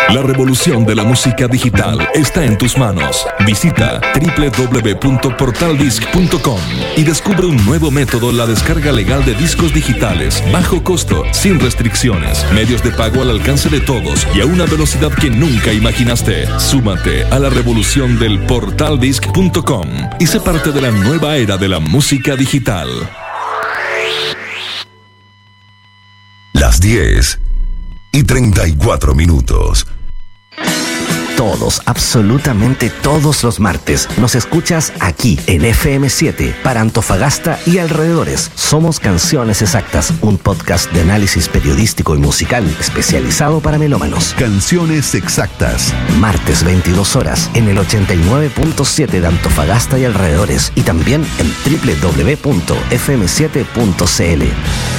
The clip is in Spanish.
La revolución de la música digital está en tus manos. Visita www.portaldisc.com y descubre un nuevo método, la descarga legal de discos digitales, bajo costo, sin restricciones, medios de pago al alcance de todos y a una velocidad que nunca imaginaste. Súmate a la revolución del portaldisc.com y sé parte de la nueva era de la música digital. Las 10:34. Todos, absolutamente todos los martes, nos escuchas aquí en FM7 para Antofagasta y alrededores. Somos Canciones Exactas, un podcast de análisis periodístico y musical especializado para melómanos. Canciones Exactas. Martes 22 horas en el 89.7 de Antofagasta y alrededores y también en www.fm7.cl.